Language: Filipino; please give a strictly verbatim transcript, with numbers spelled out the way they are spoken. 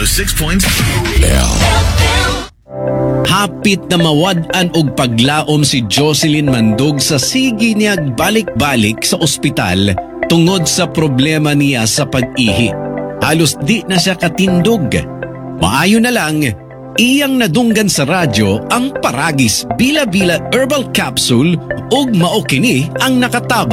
oh six point Hapit na mawad-an og paglaom si Jocelyn Mandog sa sige niyag balik-balik sa ospital tungod sa problema niya sa pag-ihi. Halos di na siya katindog. Maayo na lang, iyang nadunggan sa radyo ang Paragis Bila-Bila Herbal Capsule ug mao kini ang nakatabang